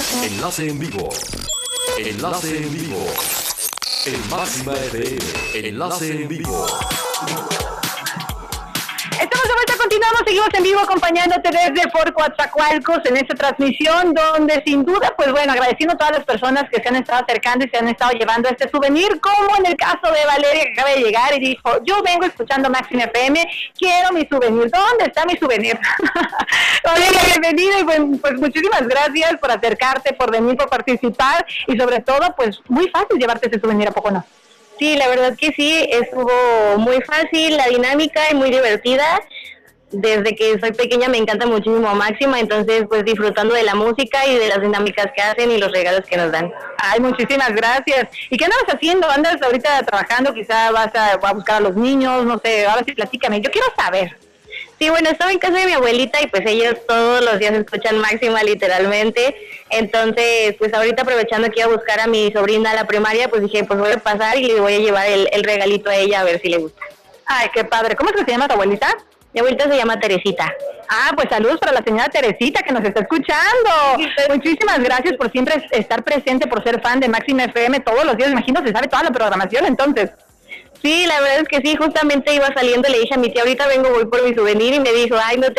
Enlace en vivo. Enlace en vivo. En Máxima FM. Enlace en vivo. Estamos de vuelta, continuamos, seguimos en vivo acompañándote desde Fort Coatzacoalcos en esta transmisión donde sin duda, pues bueno, agradeciendo a todas las personas que se han estado acercando y se han estado llevando este souvenir, como en el caso de Valeria que acaba de llegar y dijo, yo vengo escuchando Máxima FM, quiero mi souvenir, ¿dónde está mi souvenir? Valeria, bienvenida y pues muchísimas gracias por acercarte, por venir, por participar y sobre todo, pues muy fácil llevarte ese souvenir, ¿a poco no? Sí, la verdad que sí, estuvo muy fácil, la dinámica y muy divertida. Desde que soy pequeña me encanta muchísimo Máxima, entonces pues disfrutando de la música y de las dinámicas que hacen y los regalos que nos dan. Ay, muchísimas gracias. ¿Y qué andas haciendo? ¿Andas ahorita trabajando? Quizá vas a buscar a los niños, no sé, ahora sí platícame, yo quiero saber. Sí, bueno, estaba en casa de mi abuelita y pues ellos todos los días escuchan Máxima literalmente, entonces pues ahorita aprovechando que iba a buscar a mi sobrina a la primaria, pues dije, pues voy a pasar y le voy a llevar el regalito a ella a ver si le gusta. Ay, qué padre. ¿Cómo es que se llama tu abuelita? Mi abuelita se llama Teresita. Ah, pues saludos para la señora Teresita que nos está escuchando. Muchísimas gracias por siempre estar presente, por ser fan de Máxima FM todos los días. Imagino se sabe toda la programación entonces. Sí, la verdad es que sí, justamente iba saliendo, le dije a mi tía, ahorita vengo, voy por mi souvenir y me dijo, ay, no te